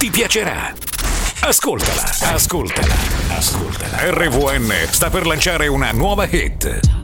ti piacerà. Ascoltala. RVN sta per lanciare una nuova hit.